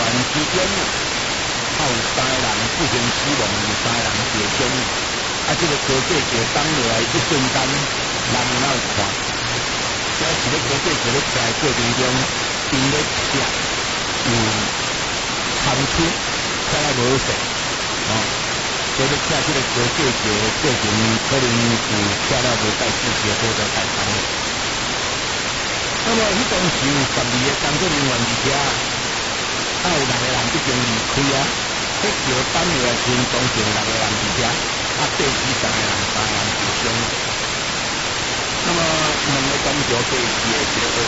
之间啊，有3个人不幸死亡，3个人受伤。啊，这个高架桥挡落来一瞬间，人哪有看？这是咧高架桥咧拆过程中，因咧拆有仓出，拆啊无势，所以咧拆这个高架桥的过程，可能有拆了无带自己或者带伤的。那么，迄当时有12个工作人员伫遮，有6个人已经离开啊。迄桥挡落来时，总共6个人伫遮，第4个人3个人受伤。那么，2个工作第4个一个